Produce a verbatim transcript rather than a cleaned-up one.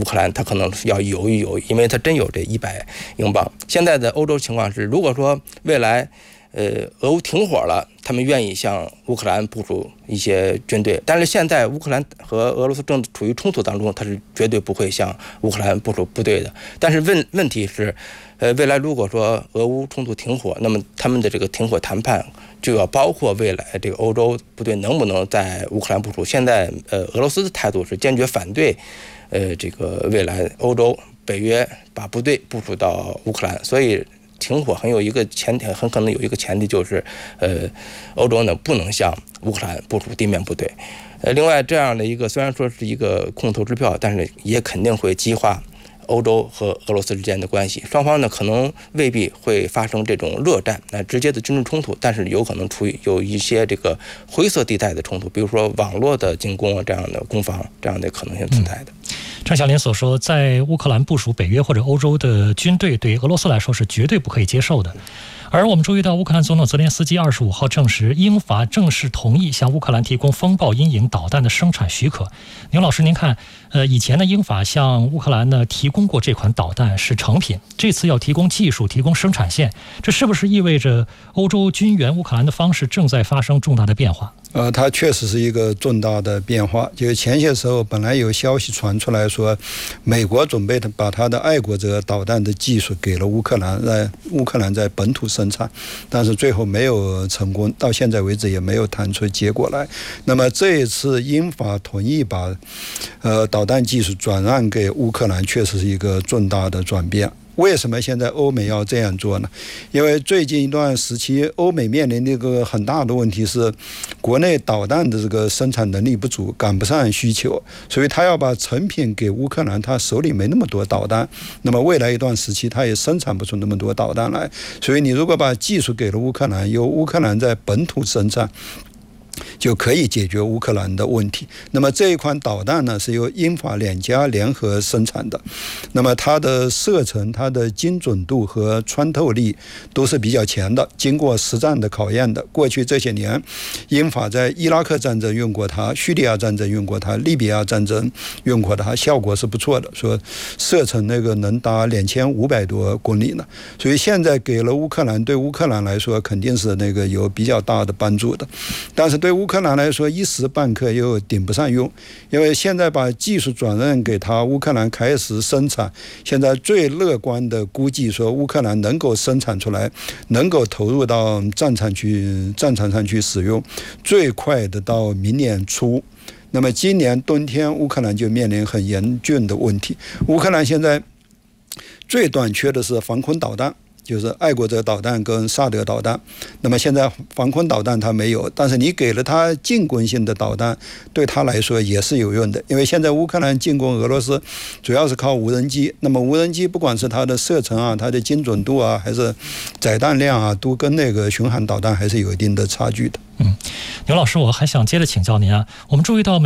乌克兰他可能要犹豫犹豫，因为他真有这一百英镑。现在的欧洲情况是，如果说未来呃俄乌停火了，他们愿意向乌克兰部署一些军队，但是现在乌克兰和俄罗斯正处于冲突当中，他是绝对不会向乌克兰部署部队的。但是问问题是，呃，未来如果说俄乌冲突停火，那么他们的这个停火谈判就要包括未来这个欧洲部队能不能在乌克兰部署。现在呃，俄罗斯的态度是坚决反对，呃，这个未来欧洲北约把部队部署到乌克兰，所以停火很有一个前提，很可能有一个前提就是，呃，欧洲呢不能向乌克兰部署地面部队。呃，另外这样的一个虽然说是一个空头支票，但是也肯定会激化欧洲和俄罗斯之间的关系，双方呢可能未必会发生这种热战，那直接的军事冲突，但是有可能处于有一些这个灰色地带的冲突，比如说网络的进攻啊，这样的攻防这样的可能性存在的。 嗯，郑晓林所说，在乌克兰部署北约或者欧洲的军队，对俄罗斯来说是绝对不可以接受的。而我们注意到，乌克兰总统泽连斯基二十五号证实，英法正式同意向乌克兰提供风暴阴影导弹的生产许可。牛老师，您看，呃，以前呢，英法向乌克兰呢提供过这款导弹是成品，这次要提供技术、提供生产线，这是不是意味着欧洲军援乌克兰的方式正在发生重大的变化？ 呃，它确实是一个重大的变化。就是前些时候本来有消息传出来说，美国准备把它的爱国者导弹的技术给了乌克兰，在乌克兰在本土生产，但是最后没有成功，到现在为止也没有谈出结果来。那么这一次英法同意把呃导弹技术转让给乌克兰，确实是一个重大的转变。为什么现在欧美要这样做呢？因为最近一段时期，欧美面临的一个很大的问题是，国内导弹的这个生产能力不足，赶不上需求，所以他要把成品给乌克兰，他手里没那么多导弹，那么未来一段时期他也生产不出那么多导弹来，所以你如果把技术给了乌克兰，由乌克兰在本土生产，就可以解决乌克兰的问题。那么这一款导弹呢，是由英法两家联合生产的，那么它的射程、它的精准度和穿透力都是比较强的，经过实战的考验的。过去这些年，英法在伊拉克战争用过它，叙利亚战争用过它，利比亚战争用过它，效果是不错的，说射程那个能达两千五百多公里呢。所以现在给了乌克兰，对乌克兰来说肯定是那个有比较大的帮助的，但是对乌克兰来说一时半刻又顶不上用，因为现在把技术转让给他，乌克兰开始生产，现在最乐观的估计说乌克兰能够生产出来，能够投入到战场去战场上去使用，最快的到明年初。那么今年冬天乌克兰就面临很严峻的问题，乌克兰现在最短缺的是防空导弹，就是爱国者导弹跟萨德导弹。那么现在防空导弹它没有，但是你给了它进攻性的导弹，对它来说也是有用的。因为现在乌克兰进攻俄罗斯主要是靠无人机，那么无人机不管是它的射程啊、它的精准度啊，还是载弹量啊，都跟那个巡航导弹还是有一定的差距的。 嗯，牛老师，我还想接着请教您啊，我们注意到